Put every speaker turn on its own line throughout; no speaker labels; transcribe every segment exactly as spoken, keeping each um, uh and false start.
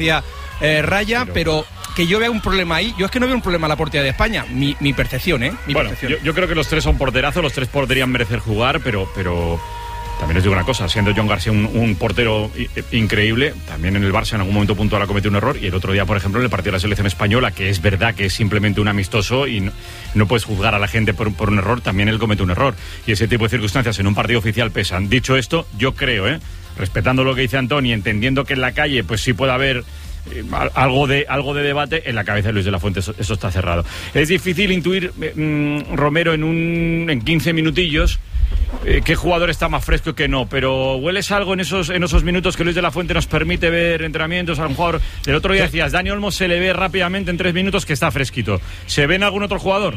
García eh, Raya, pero... pero que yo vea un problema ahí, yo es que no veo un problema en la portería de España, mi, mi percepción, ¿eh? Mi
bueno,
percepción.
Yo, yo creo que los tres son porterazos, los tres podrían merecer jugar, pero... pero... También les digo una cosa, siendo John García un, un portero increíble, también en el Barça en algún momento puntual ha cometido un error, y el otro día, por ejemplo, en el partido de la selección española, que es verdad que es simplemente un amistoso y no, no puedes juzgar a la gente por, por un error, también él comete un error. Y ese tipo de circunstancias en un partido oficial pesan. Dicho esto, yo creo, ¿eh? respetando lo que dice Antoni, entendiendo que en la calle pues sí puede haber eh, algo de algo de debate, en la cabeza de Luis de la Fuente eso, eso está cerrado. Es difícil intuir, eh, Romero, en, un, en quince minutillos, Eh, qué jugador está más fresco y qué no, pero ¿hueles algo en esos en esos minutos que Luis de la Fuente nos permite ver entrenamientos a un jugador? El otro día decías, Dani Olmo se le ve rápidamente en tres minutos que está fresquito. ¿Se ve en algún otro jugador?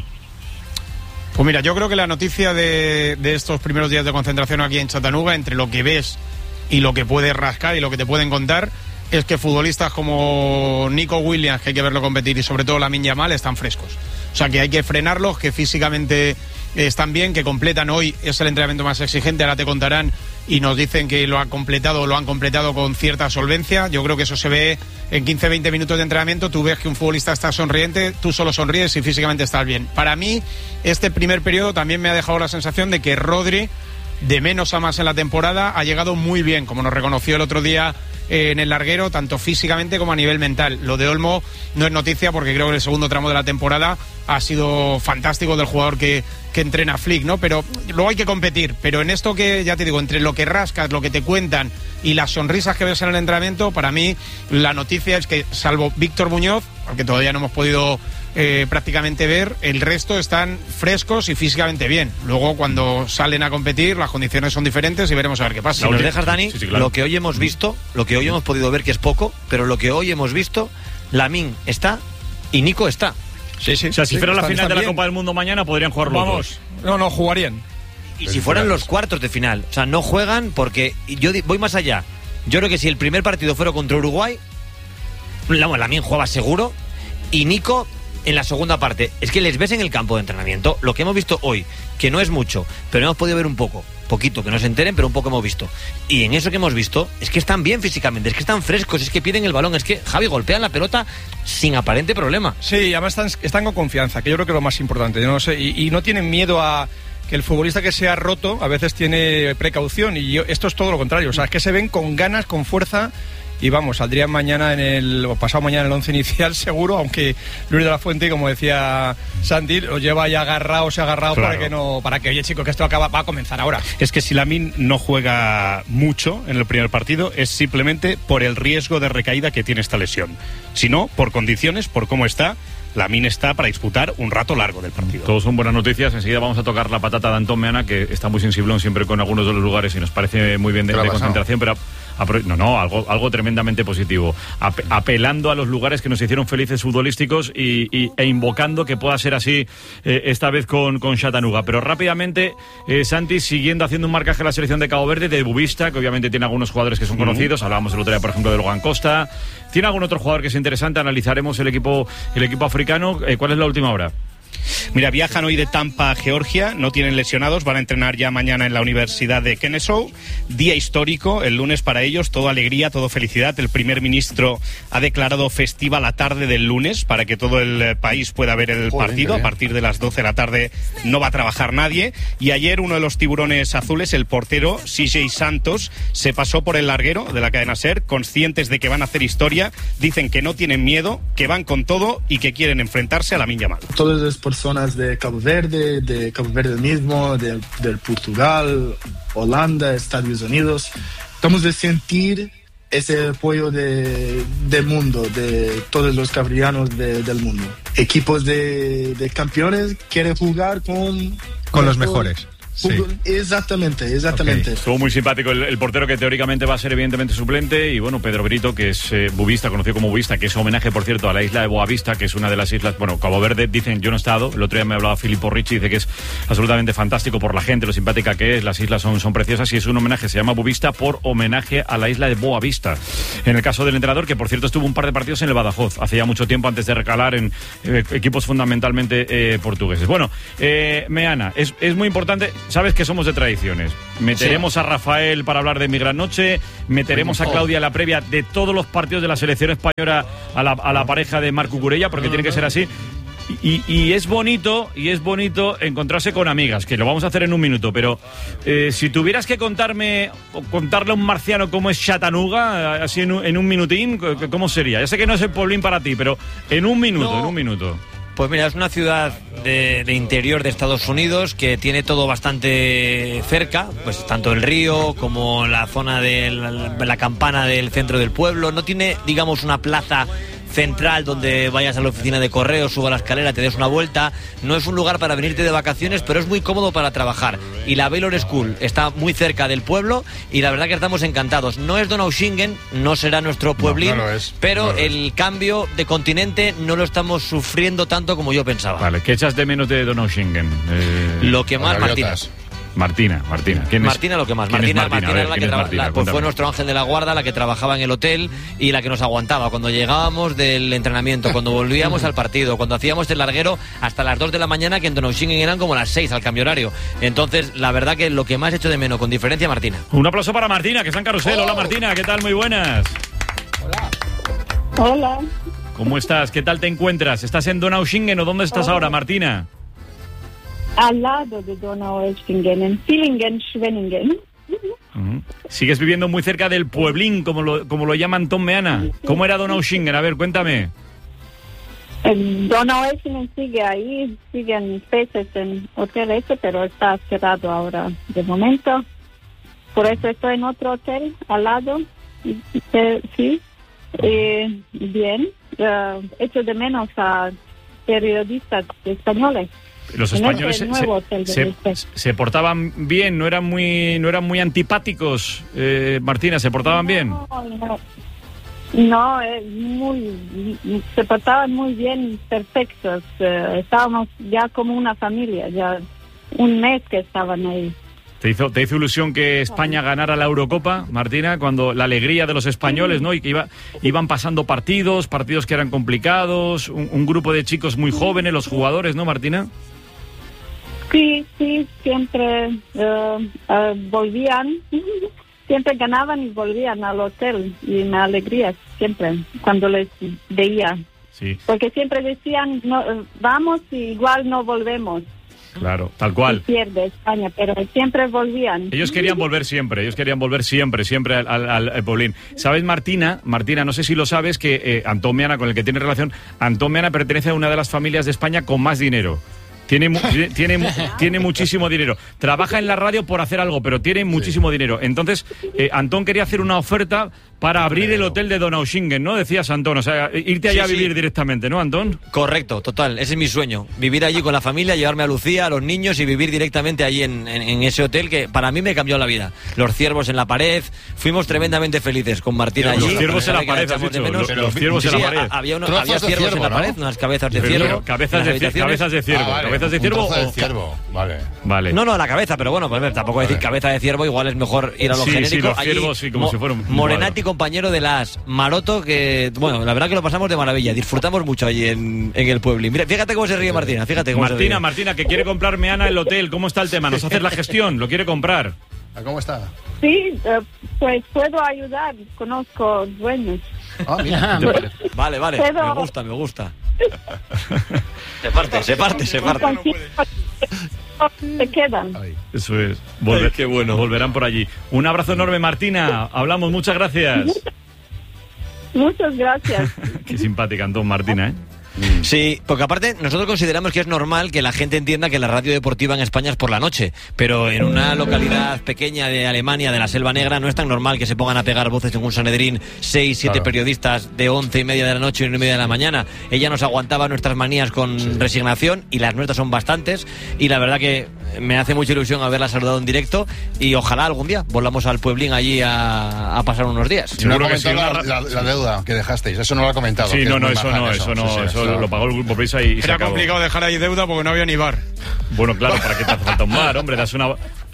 Pues mira, yo creo que la noticia de, de estos primeros días de concentración aquí en Chattanooga, entre lo que ves y lo que puedes rascar y lo que te pueden contar, es que futbolistas como Nico Williams, que hay que verlo competir, y sobre todo Lamine Yamal, están frescos. O sea, que hay que frenarlos, que físicamente están bien, que completan. Hoy es el entrenamiento más exigente, ahora te contarán y nos dicen que lo han completado, lo han completado con cierta solvencia. Yo creo que eso se ve en quince a veinte minutos de entrenamiento. Tú ves que un futbolista está sonriente, tú solo sonríes y físicamente estás bien. Para mí, este primer periodo también me ha dejado la sensación de que Rodri, de menos a más en la temporada, ha llegado muy bien, como nos reconoció el otro día eh, en el larguero, tanto físicamente como a nivel mental. Lo de Olmo no es noticia, porque creo que el segundo tramo de la temporada ha sido fantástico del jugador que, que entrena Flick, ¿no? Pero luego hay que competir, pero en esto que, ya te digo, entre lo que rascas, lo que te cuentan y las sonrisas que ves en el entrenamiento, para mí la noticia es que, salvo Víctor Muñoz, al que todavía no hemos podido eh, prácticamente ver, el resto están frescos y físicamente bien. Luego, cuando salen a competir, las condiciones son diferentes y veremos a ver qué pasa.
Si nos dejas, Dani,
sí, sí, claro.
Lo que hoy hemos visto, lo que hoy hemos podido ver, que es poco, pero lo que hoy hemos visto, Lamine está y Nico está.
Sí, sí.
O sea, si
sí,
fuera la
están,
final
están
de la
bien.
Copa del Mundo mañana, podrían jugar los
Vamos,
dos.
no, no, jugarían.
Y si fueran los cuartos de final, o sea, no juegan porque yo voy más allá. Yo creo que si el primer partido fuera contra Uruguay, Lamine jugaba seguro y Nico en la segunda parte. Es que les ves en el campo de entrenamiento, lo que hemos visto hoy, que no es mucho, pero hemos podido ver un poco, poquito, que no se enteren, pero un poco hemos visto. Y en eso que hemos visto, es que están bien físicamente, es que están frescos, es que piden el balón, es que, Javi, golpean la pelota sin aparente problema.
Sí, además están, están con confianza, que yo creo que es lo más importante. Yo no sé, y, y no tienen miedo a que el futbolista que sea roto a veces tiene precaución, y yo, esto es todo lo contrario. O sea, es que se ven con ganas, con fuerza. Y vamos, saldrían mañana en el, o pasado mañana en el once inicial seguro, aunque Luis de la Fuente, como decía Santi, lo lleva ya agarrado, se ha agarrado claro. para que no, para que, oye chicos, que esto acaba, va a comenzar ahora.
Es que si Lamine no juega mucho en el primer partido, es simplemente por el riesgo de recaída que tiene esta lesión. Si no, por condiciones, por cómo está, Lamine está para disputar un rato largo del partido.
Todos son buenas noticias. Enseguida vamos a tocar la patata de Antón Meana, que está muy sensiblón siempre con algunos de los lugares y nos parece muy bien de, de concentración, pero no, no, algo, algo tremendamente positivo. Ap apelando a los lugares que nos hicieron felices futbolísticos y, y, e invocando que pueda ser así eh, esta vez con, con Chattanooga. Pero rápidamente, eh, Santi, siguiendo haciendo un marcaje a la selección de Cabo Verde, de Bubista, que obviamente tiene algunos jugadores que son conocidos. Mm. Hablábamos el otro día, por ejemplo, de Logan Costa. ¿Tiene algún otro jugador que es interesante? Analizaremos el equipo, el equipo africano. Eh, ¿Cuál es la última hora?
Mira, viajan hoy de Tampa a Georgia, no tienen lesionados, van a entrenar ya mañana en la Universidad de Kennesaw. Día histórico, el lunes para ellos, todo alegría, todo felicidad. El primer ministro ha declarado festiva la tarde del lunes para que todo el país pueda ver el Joder, partido. A partir de las doce de la tarde no va a trabajar nadie. Y ayer uno de los tiburones azules, el portero C J Santos, se pasó por el larguero de la cadena SER, conscientes de que van a hacer historia. Dicen que no tienen miedo, que van con todo y que quieren enfrentarse a Lamine Yamal.
Todas las personas de Cabo Verde, de Cabo Verde mismo, de, de Portugal, Holanda, Estados Unidos, estamos de sentir ese apoyo de, del mundo, de todos los cabrianos de, del mundo. Equipos de, de campeones quieren jugar con...
Con los mejores.
Sí. Exactamente, exactamente.
Okay. Estuvo muy simpático el, el portero, que teóricamente va a ser evidentemente suplente, y bueno, Pedro Brito, que es eh, bubista, conocido como bubista, que es homenaje, por cierto, a la isla de Boavista, que es una de las islas, bueno, Cabo Verde, dicen, yo no he estado, el otro día me hablaba Filippo Ricci, dice que es absolutamente fantástico por la gente, lo simpática que es, las islas son, son preciosas, y es un homenaje, se llama Bubista por homenaje a la isla de Boavista. En el caso del entrenador, que por cierto estuvo un par de partidos en el Badajoz, hace ya mucho tiempo, antes de recalar en eh, equipos fundamentalmente eh, portugueses. Bueno, eh, Meana, es, es muy importante, sabes que somos de tradiciones. Meteremos sí. a Rafael para hablar de Mi Gran Noche, meteremos a Claudia la previa de todos los partidos de la selección española a la, a la pareja de Marc Cucurella, porque tiene que ser así. Y, y es bonito, y es bonito encontrarse con amigas, que lo vamos a hacer en un minuto, pero eh, si tuvieras que contarme, o contarle a un marciano cómo es Chattanooga, así en un, en un minutín, ¿cómo sería? Ya sé que no es el pueblín para ti, pero en un minuto, no. en un minuto.
Pues mira, es una ciudad de, de interior de Estados Unidos que tiene todo bastante cerca, pues tanto el río como la zona de la, la campana del centro del pueblo. No tiene, digamos, una plaza central donde vayas a la oficina de correos, suba la escalera, te des una vuelta. No es un lugar para venirte de vacaciones, pero es muy cómodo para trabajar. Y la Baylor School está muy cerca del pueblo y la verdad que estamos encantados. No es Donaueschingen, no será nuestro pueblín, no, no es, pero no el es. cambio de continente no lo estamos sufriendo tanto como yo pensaba.
Vale, ¿qué echas de menos de Donaueschingen? Eh,
lo que más, Martina.
Martina, Martina. ¿Quién es?
Martina lo que más. Martina, es Martina, Martina ver, la que traba, la, pues fue nuestro ángel de la guarda, la que trabajaba en el hotel y la que nos aguantaba cuando llegábamos del entrenamiento, cuando volvíamos al partido, cuando hacíamos el larguero hasta las dos de la mañana, que en Donaueschingen eran como las seis al cambio horario. Entonces, la verdad que lo que más echo de menos, con diferencia, Martina.
Un aplauso para Martina, que está en Carrusel. Oh. Hola, Martina, ¿qué tal? Muy buenas.
Hola. Hola.
¿Cómo estás? ¿Qué tal te encuentras? ¿Estás en Donaueschingen o dónde estás Hola. ahora, Martina?
Al lado de Donaueschingen, en Villingen-Schwenningen.
Uh-huh. ¿Sigues viviendo muy cerca del pueblín, como lo, como lo llama Antón Meana? ¿Cómo era Donaueschingen? A ver, cuéntame.
En Donaueschingen sigue ahí, siguen peces en hotel ese, pero está cerrado ahora de momento. Por eso estoy en otro hotel al lado. Sí, eh, bien. Uh, echo de menos a periodistas españoles.
Los españoles se, se, se, se portaban bien, no eran muy no eran muy antipáticos, eh, Martina, ¿se portaban bien?
No, no, no eh, muy, se portaban muy bien, perfectos. Eh, estábamos ya como una familia, ya un mes que estaban ahí.
¿Te hizo, te hizo ilusión que España ganara la Eurocopa, Martina? Cuando la alegría de los españoles, ¿no? Y que iba, iban pasando partidos, partidos que eran complicados, un, un grupo de chicos muy jóvenes, los jugadores, ¿no, Martina?
Sí, sí, siempre uh, uh, volvían, siempre ganaban y volvían al hotel y me alegría siempre cuando les veía.
Sí.
Porque siempre decían, no, vamos y igual no volvemos.
Claro, tal cual.
Y pierde España, pero siempre volvían.
Ellos querían volver siempre, ellos querían volver siempre, siempre al, al, al Pueblín. ¿Sabes, Martina? Martina, no sé si lo sabes, que eh, Antón Meana, con el que tiene relación, Antón Meana pertenece a una de las familias de España con más dinero. Tiene, tiene, tiene muchísimo dinero. Trabaja en la radio por hacer algo, pero tiene muchísimo sí. dinero. Entonces, eh, Antón quería hacer una oferta para abrir el hotel de Donaueschingen, ¿no? Decías, Antón, o sea, irte allá sí, a vivir sí. directamente, ¿no, Antón?
Correcto, total, ese es mi sueño. Vivir allí con la familia, llevarme a Lucía, a los niños y vivir directamente allí en, en, en ese hotel que para mí me cambió la vida. Los ciervos en la pared, fuimos tremendamente felices con Martín allí.
Los ciervos en la pared, has dicho, los, los ciervos sí, en la pared.
Había, uno, había ciervos ciervo, en la pared, ¿no? Unas cabezas de ciervo.
Cabezas de, cabezas de ciervo. Ah, vale. ¿Cabezas de ciervo?
De ciervo. Vale.
Vale.
No, no, la cabeza, pero bueno, pues ver, tampoco vale. decir cabeza de ciervo, igual es mejor ir a lo
sí,
genérico.
Sí, los
allí,
ciervos, sí, como
mo,
si fueran...
Morenati, compañero de las Maroto, que, bueno, la verdad que lo pasamos de maravilla, disfrutamos mucho allí en, en el pueblo. Mira, fíjate cómo se ríe Martina, fíjate cómo
Martina,
se ríe.
Martina, que quiere comprar Meana el hotel, ¿cómo está el tema? ¿Nos haces la gestión? ¿Lo quiere comprar?
¿Cómo está?
Sí, uh, pues puedo ayudar, conozco dueños.
Ah, mira.
Vale, vale, Pero... me gusta, me gusta. Se parte, se parte, se parte.
Se quedan.
Eso es. Volver, Ay, qué bueno. Volverán por allí. Un abrazo enorme, Martina. Hablamos, muchas gracias.
Muchas gracias.
Qué simpática, Antón, Martina, ¿eh?
Sí, porque aparte nosotros consideramos que es normal que la gente entienda que la radio deportiva en España es por la noche, pero en una localidad pequeña de Alemania, de la Selva Negra, no es tan normal que se pongan a pegar voces en un Sanedrín seis, siete claro. periodistas de once y media de la noche y una y media de la mañana. Ella nos aguantaba nuestras manías con sí. resignación y las nuestras son bastantes y la verdad que me hace mucha ilusión haberla saludado en directo y ojalá algún día volvamos al pueblín allí a, a pasar unos días.
Sí, no ha comentado la, la, la deuda que dejasteis, eso no lo ha comentado.
Sí, no, no, eso no, eso no, eso, eso lo pagó el Grupo Prisa y, y
Era complicado dejar ahí deuda porque no había ni bar.
Bueno, claro, ¿para qué te hace falta un bar, hombre? Das una,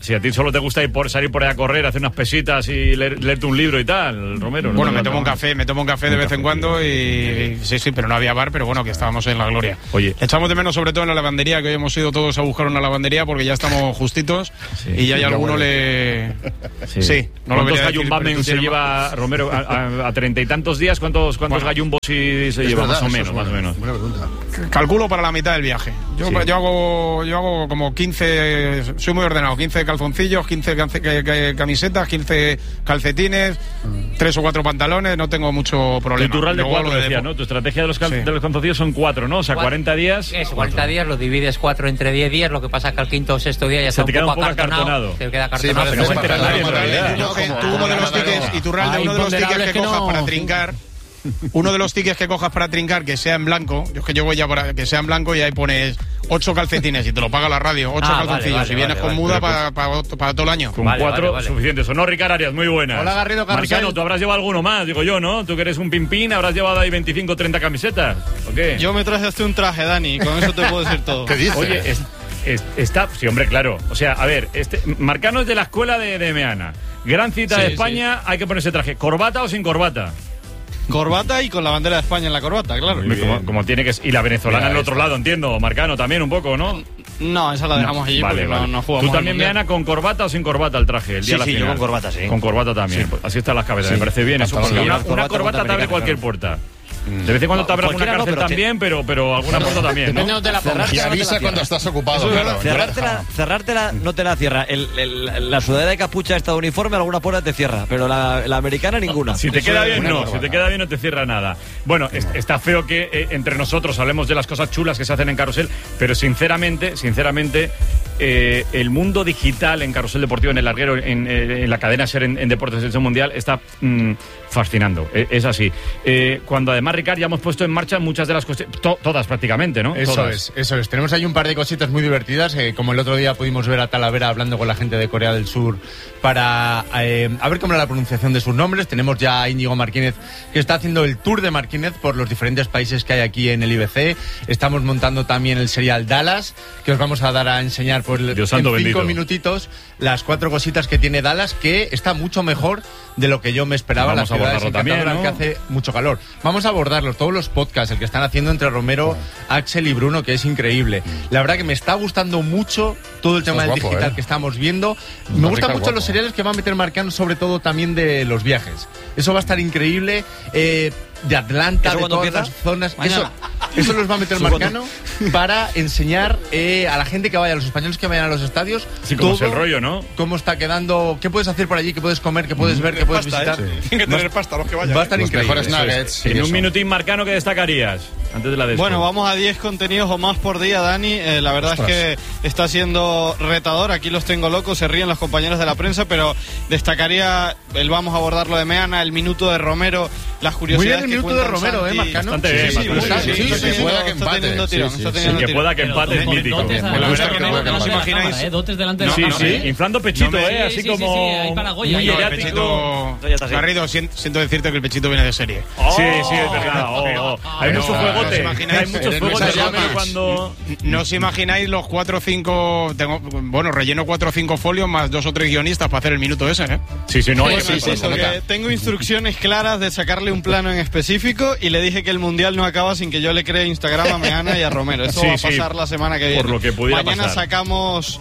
Si a ti solo te gusta ir por, salir por ahí a correr, hacer unas pesitas y leer, leerte un libro y tal, Romero.
Bueno,
no
me tomo un café, me tomo un café de vez en cuando y, y sí, sí, pero no había bar, pero bueno, que estábamos en la gloria.
Oye,
echamos de menos sobre todo en la lavandería, que hoy hemos ido todos a buscar una lavandería porque ya estamos justitos
sí,
y ya hay
sí,
alguno
bueno.
le...
Sí,
sí no lo
¿Cuántos
quería decir,
gallumbamen
pero
se
tiene
lleva Romero a treinta y tantos días? ¿Cuántos, cuántos
Bueno,
gallumbos sí se
Es
lleva?
verdad,
Más o
eso
menos,
es
más o
buena-
menos.
buena pregunta.
Calculo para la mitad del viaje. Yo,
Sí.
yo hago yo hago como quince, soy muy ordenado, quince calzoncillos, quince calce- que- que- camisetas, quince calcetines, tres o cuatro pantalones, no tengo mucho
Tu
problema.
turral de
Luego
cuatro,
lo de
decía,
depo-
¿no? Tu estrategia de los, cal-
Sí.
de los calzoncillos son cuatro, ¿no? O sea,
Cuatro.
cuarenta días.
Es cuarenta días, lo divides cuatro entre diez días, lo que pasa que al quinto o sexto día ya
Se
está
te
un
queda
poco
un poco
acartonado.
acartonado.
Te queda
Sí,
acartonado.
parece
no se
para
entera
la
nadie, en
maravilla.
realidad.
Tú,
Como-
tú
como
uno de
la
los tickets,
Madalena.
y Turral, de
Hay
uno de los tickets
imponderables
que
que
cojas
no-
para trincar, uno de los tickets que cojas para trincar que sea en blanco, yo es que yo voy ya para que sea en blanco y ahí pones ocho calcetines y te lo paga la radio, ocho
Ah, vale,
calzoncillos
vale,
y vienes
vale,
con
vale.
muda
Pero
para, para, para todo el año.
Con
Vale,
cuatro
vale, vale.
suficientes. ¿O no, Ricard Arias? Muy buenas.
Hola, Garrido, Carrusel.
Marcano, tú habrás llevado alguno más, digo yo, ¿no? Tú que eres un pimpín, habrás llevado ahí veinticinco o treinta camisetas. ¿O qué?
Yo me traje hasta un traje, Dani, con eso te puedo decir todo.
¿Qué dices?
Oye, es- es- está... Sí, hombre, claro. O sea, a ver, este, Marcano es de la escuela de, de Meana. Gran cita
Sí,
de
sí.
España, hay que ponerse traje. ¿Corbata o sin corbata?
Corbata y con la bandera de España en la corbata, claro.
Como, como tiene que ser. Y la venezolana en el otro lado, entiendo. Marcano también un poco, ¿no?
No, esa la dejamos allí
Vale,
porque
vale.
no, no jugamos.
¿Tú también,
al Mundial.
Meana, con corbata o sin corbata el traje? El día
Sí,
de la
sí, yo
final?
con corbata, sí.
Con corbata también. Pues así están las cabezas, me parece bien. Eso,
Pantalón
porque una,
largo.
una
Corbata
corbata te abre
americana,
cualquier
claro.
puerta. De vez en cuando te abre alguna
Cualquiera no,
cárcel
pero te-
también, pero, pero alguna puerta también, ¿no?
Depende de la
Y avisa cuando estás ocupado, claro.
Cerrártela, cerrártela no te la cierra. El, el- la sudadera de capucha esta de uniforme, alguna puerta te cierra, pero la, la americana ninguna.
Si te
Eso
queda
es
bien,
una
no.
corbata.
Si te queda bien, no te cierra nada. Bueno, es- está feo que eh, entre nosotros hablemos de las cosas chulas que se hacen en Carrusel, pero sinceramente, sinceramente, eh, el mundo digital en Carrusel Deportivo, en el larguero, en, eh, en la cadena SER, en, en Deportes de Selección Mundial, está mm, fascinando. Eh, es así. Eh, cuando además, Ricard, ya hemos puesto en marcha muchas de las cosas, to- todas prácticamente, ¿no?
Eso
Todas.
es, eso es. Tenemos ahí un par de cositas muy divertidas, eh, como el otro día pudimos ver a Talavera hablando con la gente de Corea del Sur para eh, a ver cómo era la pronunciación de sus nombres. Tenemos ya a Íñigo Martínez que está haciendo el tour de Martínez por los diferentes países que hay aquí en el I B C. Estamos montando también el serial Dallas, que os vamos a dar a enseñar por
Dios
en
santo
cinco
bendito.
minutitos las cuatro cositas que tiene Dallas, que está mucho mejor de lo que yo me esperaba.
Vamos
la
a
ciudad es
abordarlo también,
encantadora,
¿no?
que hace mucho calor. Vamos a abordarlos, todos los podcasts, el que están haciendo entre Romero, Axel y Bruno, que es increíble. La verdad que me está gustando mucho todo el tema
Estás
del
guapo,
digital
¿eh?
que estamos viendo. Me
Está
gustan
Ricard
mucho
guapo.
los seriales que va a meter Marcano, sobre todo también de los viajes. Eso va a estar increíble. Eh, de Atlanta,
¿Eso
de
cuándo
todas
empieza?
las zonas. Eso,
Mañana.
eso los va a meter
¿Eso cuándo?
Marcano para enseñar eh, a la gente que vaya, a los españoles que vayan a los estadios,
Sí, como es
todo
el rollo, ¿no?
cómo está quedando, qué puedes hacer por allí, qué puedes comer, qué puedes ver, qué puedes
Pasta,
visitar.
¿eh? Tienen que tener pasta los que vayan.
Va a estar
Los
increíble.
mejores
eso es.
nuggets. y
En un
eso.
minutín, Marcano, ¿qué destacarías? Antes de la de
Bueno, vamos a diez contenidos o más por día, Dani. Eh, la verdad
Ostras.
es que está siendo retador. Aquí los tengo locos, se ríen los compañeros de la prensa, pero destacaría el vamos a abordar lo de Meana, el minuto de Romero, las
Muy bien
curiosidades
el
que
minuto de
cuentan
Romero,
Santi.
¿eh, Marcano?
Bastante
Sí,
bien,
sí,
bastante
muy
bien.
bien.
Sí,
Está
sí,
teniendo-
pueda que
está
empate.
teniendo
Sí,
tirón,
sí,
está
sí.
teniendo
Que
tirón.
pueda que empate es
Pero
mítico.
dotes delante
Me
de
gusta
la
que
cámara,
juegue
no
empate.
se
¿No os imagináis?
cámara, ¿eh? Dotes delante de
Sí,
la
sí,
cámara, ¿eh?
inflando pechito,
No me-
¿eh?
Sí,
Así
sí, sí,
como...
sí, ahí para Goya,
muy
ya.
No, el
eriático.
pechito,
Ya está así.
Garrido, sien- siento decirte que el pechito viene de serie.
Sí, sí, es verdad. Oh, oh. Hay
Pero,
mucho
¿os
fuegote.
imagináis?
Hay muchos
Eres
fuegos de
Mesa
Romero
Llamas.
cuando...
No os imagináis los cuatro o cinco, tengo, bueno, relleno cuatro o cinco folios más dos o tres guionistas para hacer el minuto ese, ¿eh?
Sí, sí, no.
Sí,
es-
sí, sí,
se
porque
nota.
tengo instrucciones claras de sacarle un plano en específico y le dije que el mundial no acaba sin que yo le cree Instagram a Meana y a Romero. Eso
Sí,
va a
sí,
pasar la semana que viene.
por lo que pudiera
Mañana
pasar.
sacamos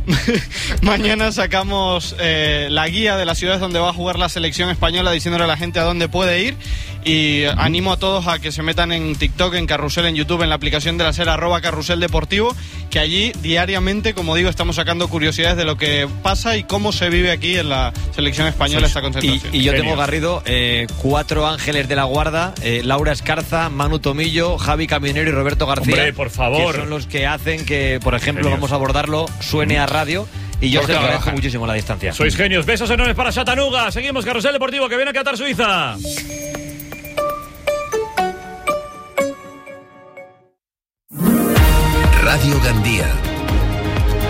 mañana sacamos eh, la guía de las ciudades donde va a jugar la selección española, diciéndole a la gente a dónde puede ir. Y animo a todos a que se metan en TikTok, en Carrusel, en YouTube, en la aplicación de la SER, arroba Carrusel Deportivo, que allí diariamente, como digo, estamos sacando curiosidades de lo que pasa y cómo se vive aquí en la selección española esta
Y,
concentración.
y yo
Genio.
tengo, Garrido, eh, cuatro ángeles de la guarda, eh, Laura Escarza, Manu Tomillo, Javi Camionero y Roberto García.
Hombre, por favor.
Que son los que hacen que, por ejemplo,
Genios.
vamos a abordarlo, suene a radio. Y yo
Porque
os agradezco
trabajan.
muchísimo la distancia.
Sois genios. Besos enormes para Chattanooga. Seguimos Carrusel Deportivo, que viene a Qatar, Suiza.
Radio Gandía.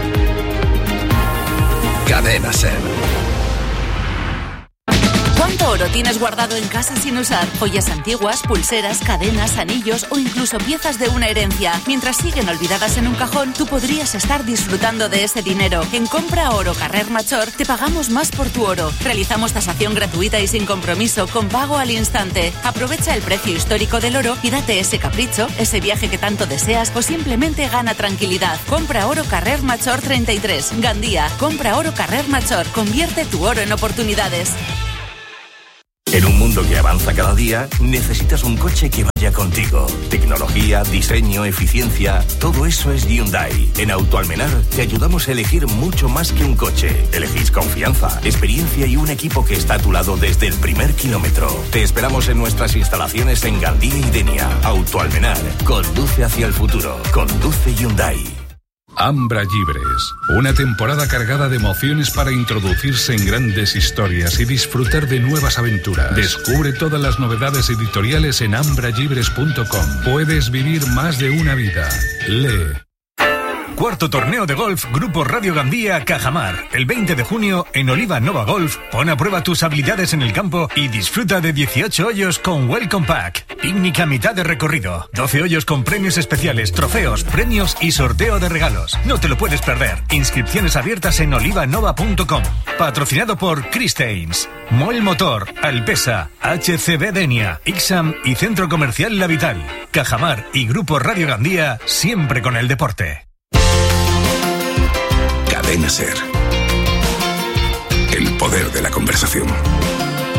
Cadena SER.
¿Cuánto
oro tienes guardado en casa sin usar? Joyas antiguas, pulseras, cadenas, anillos o incluso piezas de una herencia. Mientras siguen olvidadas en un cajón, tú podrías estar disfrutando de ese dinero. En Compra Oro Carrer Major te pagamos más por tu oro. Realizamos tasación gratuita y sin compromiso, con pago al instante. Aprovecha el precio histórico del oro y date ese capricho, ese viaje que tanto deseas o simplemente gana tranquilidad. Compra Oro Carrer Major treinta y tres, Gandía. Compra Oro Carrer Major. Convierte tu oro en oportunidades.
En un mundo que avanza cada día, necesitas un coche que vaya contigo. Tecnología, diseño, eficiencia, todo eso es Hyundai. En Autoalmenar te ayudamos a elegir mucho más que un coche. Elegís confianza, experiencia y un equipo que está a tu lado desde el primer kilómetro. Te esperamos en nuestras instalaciones en Gandía y Denia. Autoalmenar, conduce hacia el futuro. Conduce Hyundai.
Ambra Llibres, una temporada cargada de emociones para introducirse en grandes historias y disfrutar de nuevas aventuras. Descubre todas las novedades editoriales en ambra llibres punto com. Puedes vivir más de una vida. Lee.
Cuarto torneo de golf Grupo Radio Gandía Cajamar. El veinte de junio en Oliva Nova Golf. Pon a prueba tus habilidades en el campo y disfruta de dieciocho hoyos con Welcome Pack. Picnic a mitad de recorrido. doce hoyos con premios especiales, trofeos, premios y sorteo de regalos. No te lo puedes perder. Inscripciones abiertas en oliva nova punto com. Patrocinado por Christains, Moll Motor, Alpesa, H C B Denia, Ixam y Centro Comercial La Vital. Cajamar y Grupo Radio Gandía, siempre con el deporte.
Cadena SER. El poder de la conversación.